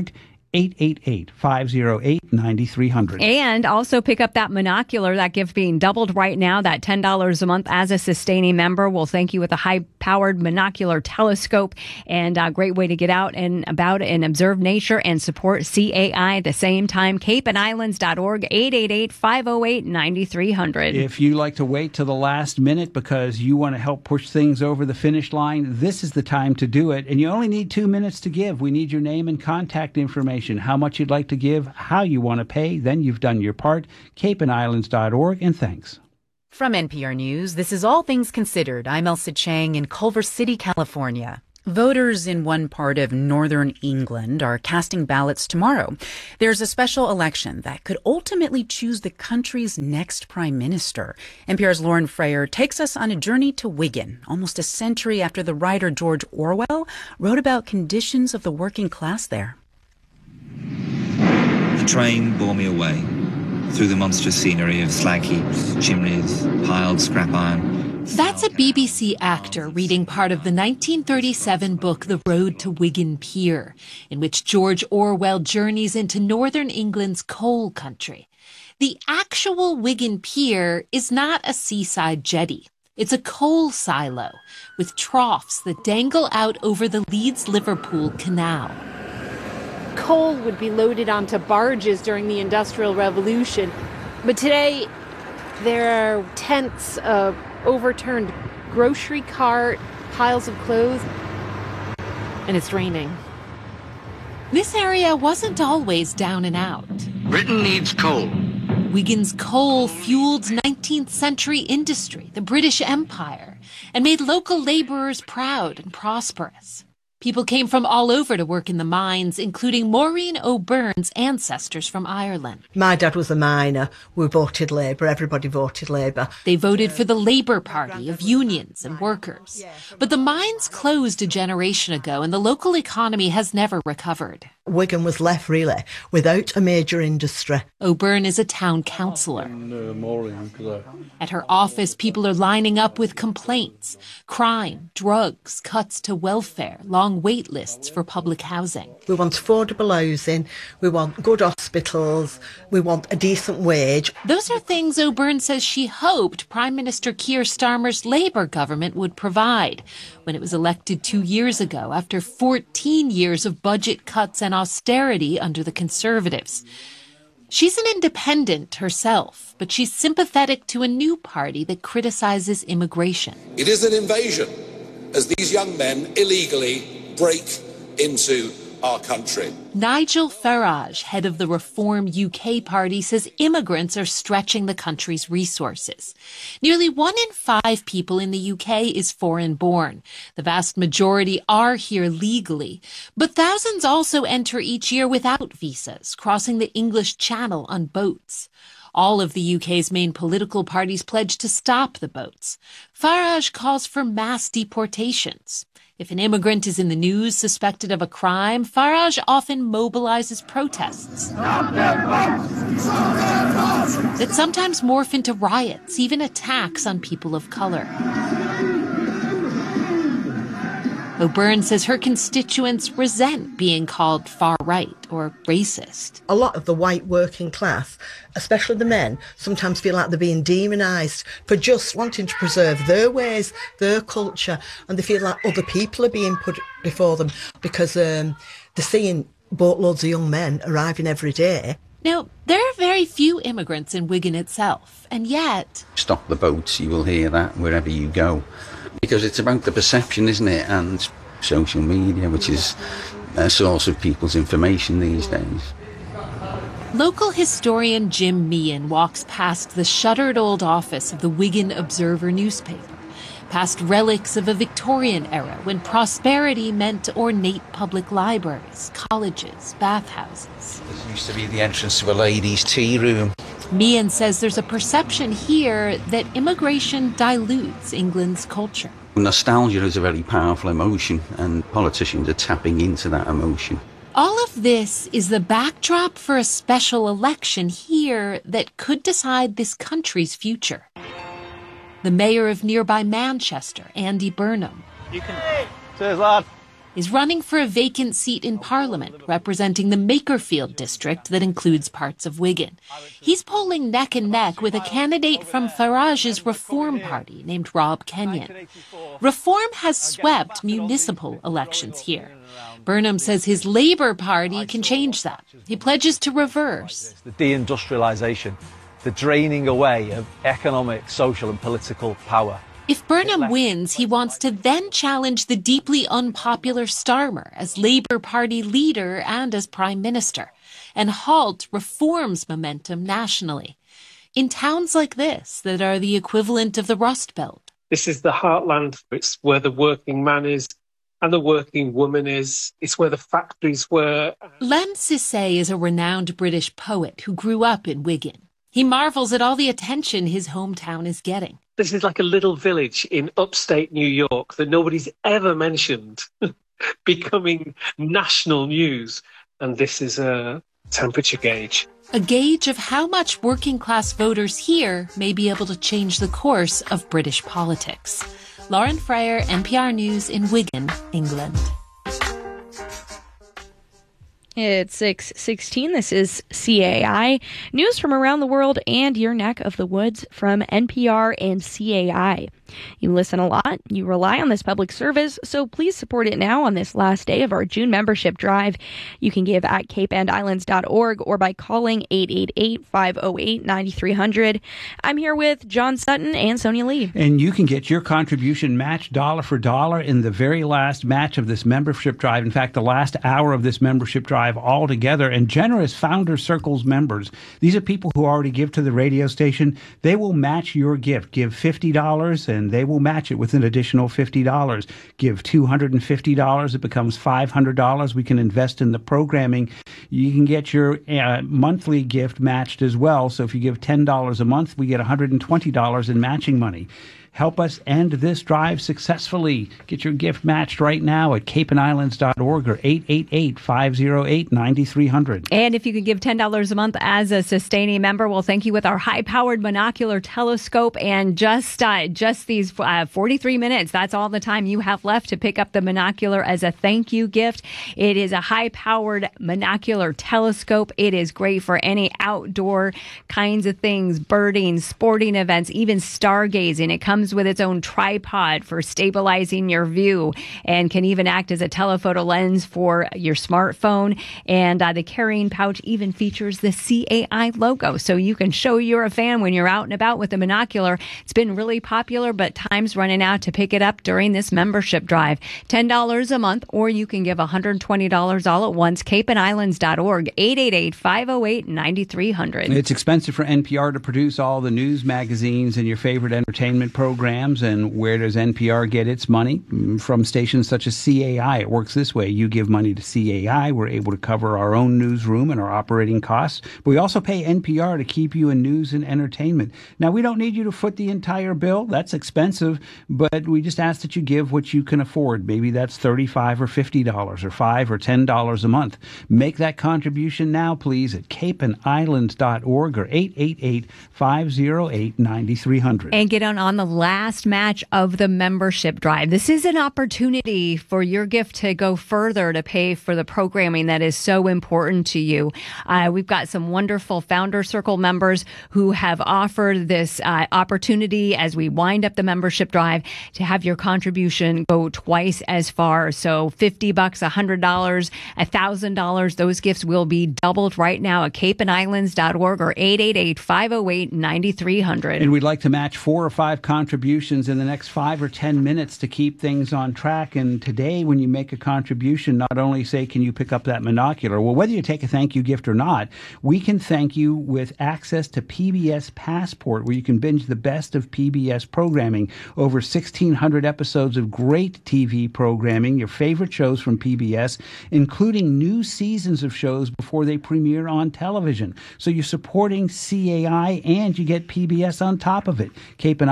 eight eight eight, five oh eight, nine three hundred. And also pick up that monocular, that gift being doubled right now, that ten dollars a month as a sustaining member. We'll thank you with a high-powered monocular telescope, and a great way to get out and about and observe nature and support C A I at the same time. cape and islands dot org, eight eight eight, five oh eight, nine three hundred. If you like to wait to the last minute because you want to help push things over the finish line, this is the time to do it. And you only need two minutes to give. We need your name and contact information, how much you'd like to give, how you want to pay. Then you've done your part. cape and islands dot org, and thanks. From N P R News, this is All Things Considered. I'm Elsa Chang in Culver City, California. Voters in one part of northern England are casting ballots tomorrow. There's a special election that could ultimately choose the country's next prime minister. N P R's Lauren Frayer takes us on a journey to Wigan, almost a century after the writer George Orwell wrote about conditions of the working class there. The train bore me away through the monstrous scenery of slag heaps, chimneys, piled scrap iron. That's a B B C actor reading part of the nineteen thirty-seven book The Road to Wigan Pier, in which George Orwell journeys into northern England's coal country. The actual Wigan Pier is not a seaside jetty. It's a coal silo with troughs that dangle out over the Leeds-Liverpool Canal. Coal would be loaded onto barges during the Industrial Revolution, but today there are tents, uh, overturned grocery cart, piles of clothes, and it's raining. This area wasn't always down and out. Britain needs coal. Wigan's coal fueled nineteenth century industry, the British Empire, and made local laborers proud and prosperous. People came from all over to work in the mines, including Maureen O'Byrne's ancestors from Ireland. My dad was a miner. We voted Labour. Everybody voted Labour. They voted for the Labour Party of unions and workers. But the mines closed a generation ago, and the local economy has never recovered. Wigan was left, really, without a major industry. O'Byrne is a town councillor. At her office, people are lining up with complaints. Crime, drugs, cuts to welfare, long wait lists for public housing. We want affordable housing, we want good hospitals, we want a decent wage. Those are things O'Byrne says she hoped Prime Minister Keir Starmer's Labour government would provide when it was elected two years ago after fourteen years of budget cuts and austerity under the Conservatives. She's an independent herself, but she's sympathetic to a new party that criticizes immigration. It is an invasion as these young men illegally break into our country. Nigel Farage, head of the Reform U K party, says immigrants are stretching the country's resources. Nearly one in five people in the U K is foreign-born. The vast majority are here legally, but thousands also enter each year without visas, crossing the English Channel on boats. All of the U K's main political parties pledged to stop the boats. Farage calls for mass deportations. If an immigrant is in the news suspected of a crime, Farage often mobilizes protests that sometimes morph into riots, even attacks on people of color. O'Byrne says her constituents resent being called far-right or racist. A lot of the white working class, especially the men, sometimes feel like they're being demonised for just wanting to preserve their ways, their culture, and they feel like other people are being put before them because um, they're seeing boatloads of young men arriving every day. Now, there are very few immigrants in Wigan itself, and yet... Stop the boats, you will hear that wherever you go. Because it's about the perception, isn't it? And social media, which is a source of people's information these days. Local historian Jim Meehan walks past the shuttered old office of the Wigan Observer newspaper, past relics of a Victorian era when prosperity meant ornate public libraries, colleges, bathhouses. This used to be the entrance to a ladies' tea room. Meehan says there's a perception here that immigration dilutes England's culture. Nostalgia is a very powerful emotion, and politicians are tapping into that emotion. All of this is the backdrop for a special election here that could decide this country's future. The mayor of nearby Manchester, Andy Burnham. You can... Cheers, lad. is running for a vacant seat in Parliament, representing the Makerfield district that includes parts of Wigan. He's polling neck and neck with a candidate from Farage's Reform Party named Rob Kenyon. Reform has swept municipal elections here. Burnham says his Labour Party can change that. He pledges to reverse the deindustrialisation, the draining away of economic, social and political power. If Burnham wins, he wants to then challenge the deeply unpopular Starmer as Labour Party leader and as Prime Minister, and halt Reform's momentum nationally. In towns like this that are the equivalent of the Rust Belt. This is the heartland. It's where the working man is and the working woman is. It's where the factories were. Len Cissé is a renowned British poet who grew up in Wigan. He marvels at all the attention his hometown is getting. This is like a little village in upstate New York that nobody's ever mentioned becoming national news. And this is a temperature gauge. A gauge of how much working-class voters here may be able to change the course of British politics. Lauren Freyer, N P R News in Wigan, England. It's six sixteen. This is C A I. News from around the world and your neck of the woods from N P R and C A I. You listen a lot. You rely on this public service, so please support it now on this last day of our June membership drive. You can give at cape and islands dot org or by calling eight eight eight, five oh eight, nine three hundred. I'm here with John Sutton and Sonia Lee. And you can get your contribution matched dollar for dollar in the very last match of this membership drive. In fact, the last hour of this membership drive altogether. And generous Founder Circles members, these are people who already give to the radio station. They will match your gift. Give fifty dollars and they will match it with an additional fifty dollars. Give two hundred fifty dollars, it becomes five hundred dollars. We can invest in the programming. You can get your uh, monthly gift matched as well. So if you give ten dollars a month, we get one hundred twenty dollars in matching money. Help us end this drive successfully. Get your gift matched right now at cape and islands dot org or eight eight eight, five oh eight, nine three hundred. And if you could give ten dollars a month as a sustaining member, we'll thank you with our high-powered monocular telescope. And just uh, just these uh, forty-three minutes, that's all the time you have left to pick up the monocular as a thank you gift. It is a high-powered monocular telescope. It is great for any outdoor kinds of things, birding, sporting events, even stargazing. It comes with its own tripod for stabilizing your view and can even act as a telephoto lens for your smartphone. And uh, the carrying pouch even features the C A I logo, so you can show you're a fan when you're out and about with the monocular. It's been really popular, but time's running out to pick it up during this membership drive. ten dollars a month, or you can give one hundred twenty dollars all at once. cape and islands dot org, eight eight eight, five oh eight, nine three hundred. It's expensive for N P R to produce all the news magazines and your favorite entertainment programs. Programs, and where does N P R get its money? From stations such as C A I. It works this way. You give money to C A I. We're able to cover our own newsroom and our operating costs. But we also pay N P R to keep you in news and entertainment. Now, we don't need you to foot the entire bill. That's expensive. But we just ask that you give what you can afford. Maybe that's thirty-five dollars or fifty dollars or five dollars or ten dollars a month. Make that contribution now, please, at cape and islands dot org or eight eight eight, five oh eight, nine three hundred. And get on, on the last match of the membership drive. This is an opportunity for your gift to go further to pay for the programming that is so important to you. Uh, we've got some wonderful Founder Circle members who have offered this uh, opportunity as we wind up the membership drive to have your contribution go twice as far. So fifty bucks, one hundred dollars, one thousand dollars. Those gifts will be doubled right now at cape and islands dot org or eight eight eight, five oh eight, nine three hundred. And we'd like to match four or five contributions contributions in the next five or ten minutes to keep things on track. And today, when you make a contribution, not only say, can you pick up that monocular? Well, whether you take a thank you gift or not, we can thank you with access to P B S Passport, where you can binge the best of P B S programming. Over sixteen hundred episodes of great T V programming, your favorite shows from P B S, including new seasons of shows before they premiere on television. So you're supporting C A I and you get P B S on top of it. cape and islands dot org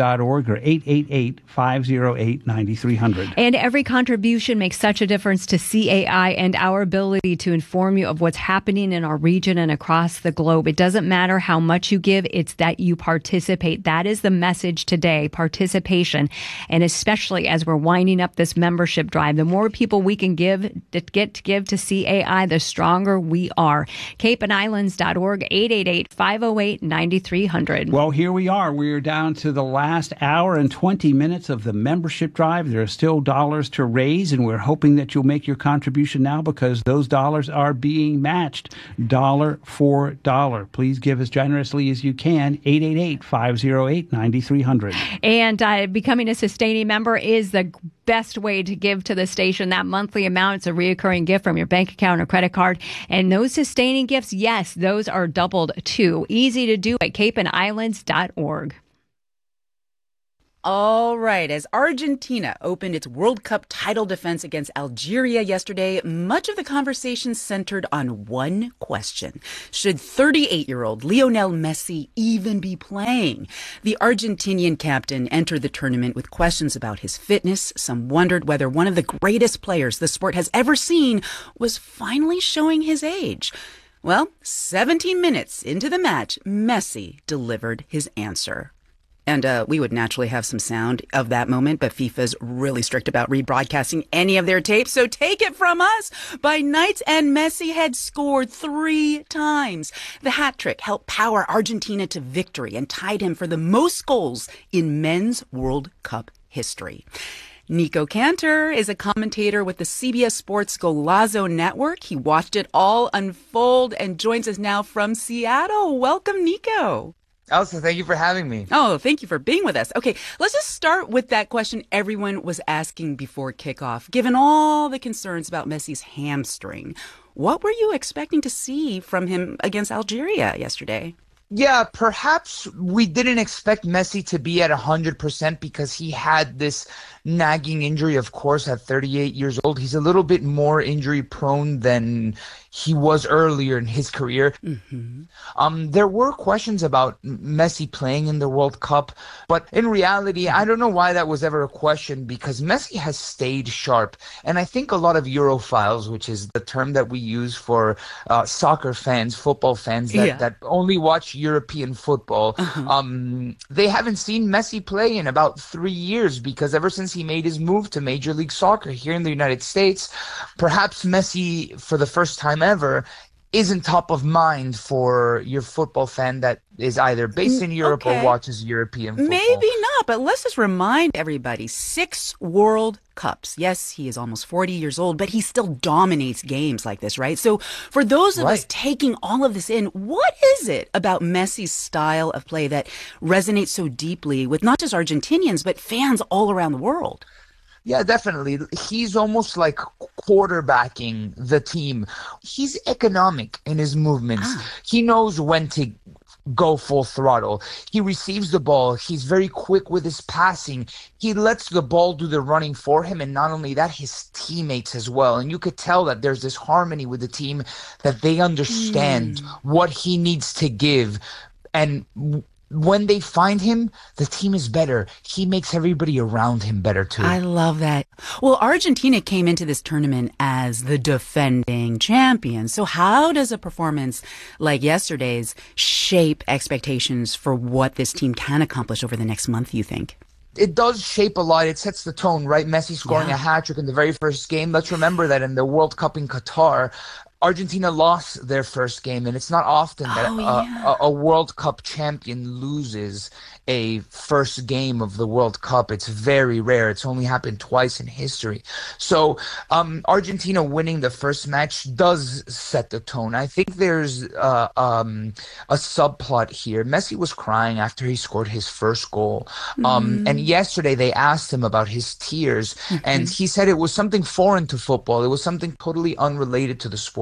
dot org or eight eight eight, five oh eight, nine three hundred. And every contribution makes such a difference to C A I and our ability to inform you of what's happening in our region and across the globe. It doesn't matter how much you give, it's that you participate. That is the message today, participation. And especially as we're winding up this membership drive, the more people we can give, get to give to C A I, the stronger we are. cape and islands dot org, eight eight eight, five oh eight, nine three hundred. Well, here we are. We're down to the last hour and twenty minutes of the membership drive. There are still dollars to raise, and we're hoping that you'll make your contribution now because those dollars are being matched dollar for dollar. Please give as generously as you can. eight eight eight, five oh eight, nine three hundred. And uh, becoming a sustaining member is the best way to give to the station. That monthly amount, it's a reoccurring gift from your bank account or credit card. And those sustaining gifts, yes, those are doubled too. Easy to do at cape and islands dot org. All right. As Argentina opened its World Cup title defense against Algeria yesterday, much of the conversation centered on one question. Should thirty-eight-year-old Lionel Messi even be playing? The Argentinian captain entered the tournament with questions about his fitness. Some wondered whether one of the greatest players the sport has ever seen was finally showing his age. Well, seventeen minutes into the match, Messi delivered his answer. And uh, we would naturally have some sound of that moment, but FIFA's really strict about rebroadcasting any of their tapes. So take it from us. By night's end, Messi had scored three times. The hat trick helped power Argentina to victory and tied him for the most goals in men's World Cup history. Nico Cantor is a commentator with the C B S Sports Golazo Network. He watched it all unfold and joins us now from Seattle. Welcome, Nico. Elsa, thank you for having me. Oh, thank you for being with us. Okay, let's just start with that question everyone was asking before kickoff. Given all the concerns about Messi's hamstring, what were you expecting to see from him against Algeria yesterday? Yeah, perhaps we didn't expect Messi to be at one hundred percent because he had this nagging injury, of course, at thirty-eight years old. He's a little bit more injury prone than he was earlier in his career. Mm-hmm. Um, there were questions about Messi playing in the World Cup, but in reality, I don't know why that was ever a question because Messi has stayed sharp. And I think a lot of Europhiles, which is the term that we use for uh, soccer fans, football fans that, yeah. that only watch European football, uh-huh. um, they haven't seen Messi play in about three years because ever since he made his move to Major League Soccer here in the United States, perhaps Messi, for the first time ever, isn't top of mind for your football fan that is either based in Europe okay. or watches European football. Maybe not, but let's just remind everybody, six World Cups. Yes, he is almost forty years old, but he still dominates games like this, right? So for those of right. us taking all of this in, what is it about Messi's style of play that resonates so deeply with not just Argentinians, but fans all around the world? Yeah, definitely. He's almost like quarterbacking the team. He's economic in his movements. Ah. He knows when to go full throttle. He receives the ball. He's very quick with his passing. He lets the ball do the running for him, and not only that, his teammates as well. And you could tell that there's this harmony with the team, that they understand mm. what he needs to give. And when they find him, the team is better. He makes everybody around him better, too. I love that. Well, Argentina came into this tournament as the defending champions. So how does a performance like yesterday's shape expectations for what this team can accomplish over the next month, you think? It does shape a lot. It sets the tone, right? Messi scoring yeah. a hat-trick in the very first game. Let's remember that in the World Cup in Qatar, Argentina lost their first game, and it's not often that oh, a, yeah. a, a World Cup champion loses a first game of the World Cup. It's very rare. It's only happened twice in history. So um, Argentina winning the first match does set the tone. I think there's uh, um, a subplot here. Messi was crying after he scored his first goal. Um, mm. And yesterday they asked him about his tears, mm-hmm. and he said it was something foreign to football. It was something totally unrelated to the sport.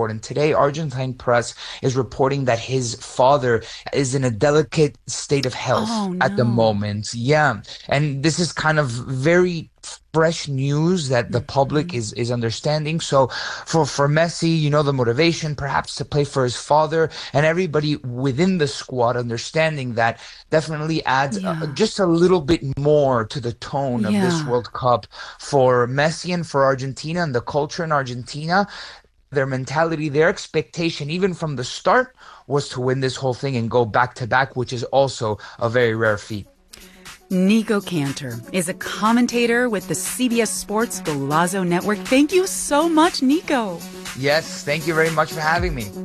sport. And today, Argentine press is reporting that his father is in a delicate state of health Oh, at the no. moment. Yeah. And this is kind of very fresh news that the public is, is understanding. So for, for Messi, you know, the motivation perhaps to play for his father and everybody within the squad understanding that definitely adds Yeah. uh, just a little bit more to the tone of this Yeah. World Cup for Messi and for Argentina and the culture in Argentina. Their mentality, their expectation, even from the start, was to win this whole thing and go back to back, which is also a very rare feat. Nico Cantor is a commentator with the C B S Sports Golazo Network. Thank you so much, Nico. Yes, thank you very much for having me.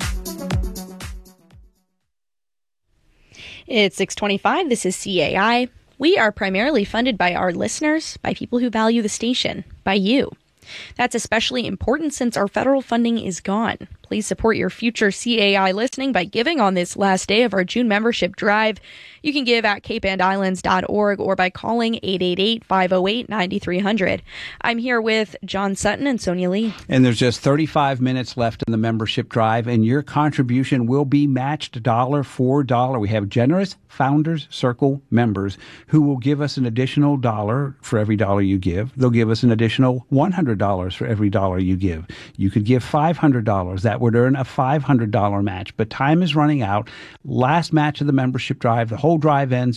It's six twenty-five. This is C A I. We are primarily funded by our listeners, by people who value the station, by you. That's especially important since our federal funding is gone. Please support your future C A I listening by giving on this last day of our June membership drive. You can give at cape and islands dot org or by calling eight eight eight, five oh eight, nine three hundred. I'm here with John Sutton and Sonia Lee. And there's just thirty-five minutes left in the membership drive, and your contribution will be matched dollar for dollar. We have generous Founders Circle members who will give us an additional dollar for every dollar you give. They'll give us an additional one hundred dollars for every dollar you give. You could give five hundred dollars. That would earn a five hundred dollars match. But time is running out. Last match of the membership drive. The whole drive ends